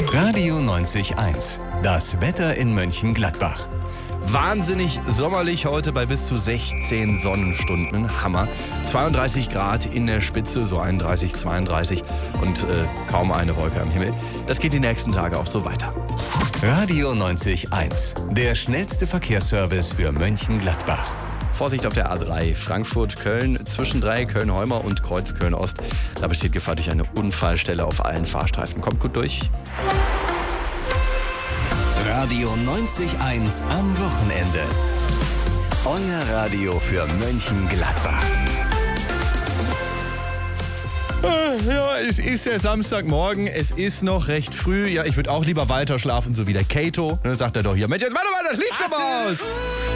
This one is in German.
Radio 90.1. Das Wetter in Mönchengladbach. Wahnsinnig sommerlich heute bei bis zu 16 Sonnenstunden. Hammer. 32 Grad in der Spitze, so 31, 32 und kaum eine Wolke am Himmel. Das geht die nächsten Tage auch so weiter. Radio 90.1. Der schnellste Verkehrsservice für Mönchengladbach. Vorsicht auf der A3 Frankfurt-Köln, zwischen Köln-Heumer und Kreuz Köln-Ost. Da besteht Gefahr durch eine Unfallstelle auf allen Fahrstreifen. Kommt gut durch. Radio 90.1 am Wochenende. Euer Radio für Mönchengladbach. Ja, es ist der Samstagmorgen, es ist noch recht früh. Ja, ich würde auch lieber weiter schlafen, so wie der Kato. Ne, sagt er doch hier, Mensch, jetzt mach doch mal das Licht aus!